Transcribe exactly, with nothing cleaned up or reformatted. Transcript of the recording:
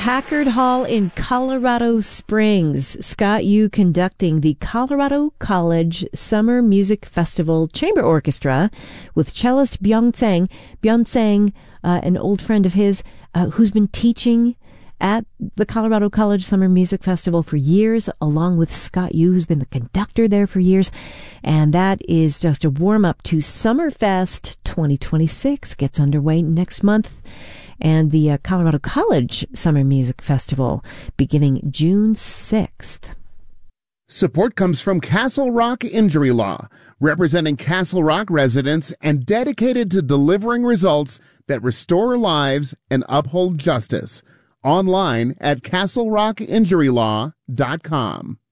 Packard Hall in Colorado Springs. Scott Yu conducting the Colorado College Summer Music Festival Chamber Orchestra with cellist Byung Tseng. Byung Tseng, uh, an old friend of his, uh, who's been teaching at the Colorado College Summer Music Festival for years, along with Scott Yu, who's been the conductor there for years. And that is just a warm-up to Summerfest twenty twenty-six. Gets underway next month. And the uh, Colorado College Summer Music Festival beginning June sixth. Support comes from Castle Rock Injury Law, representing Castle Rock residents and dedicated to delivering results that restore lives and uphold justice. Online at castle rock injury law dot com.